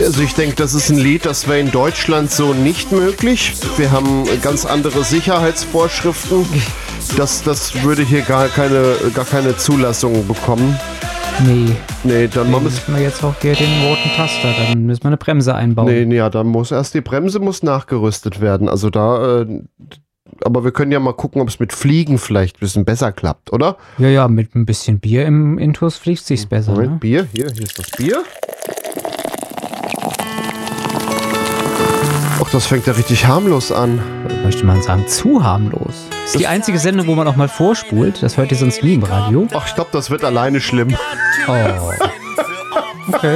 Also ich denke, das ist ein Lied, das wäre in Deutschland so nicht möglich. Wir haben ganz andere Sicherheitsvorschriften. Das würde hier gar keine Zulassung bekommen. Nee, dann müssen wir jetzt auch hier den roten Taster, dann müssen wir eine Bremse einbauen. Nee, ja, dann muss erst die Bremse nachgerüstet werden. Also aber wir können ja mal gucken, ob es mit Fliegen vielleicht ein bisschen besser klappt, oder? Ja, mit ein bisschen Bier im Intus fliegt sich's besser. Moment, ne? Bier, hier ist das Bier. Ach, das fängt ja richtig harmlos an. Möchte man sagen, zu harmlos. Das ist die einzige Sendung, wo man auch mal vorspult. Das hört ihr sonst nie im Radio. Ach, ich glaube, das wird alleine schlimm. Oh. Okay.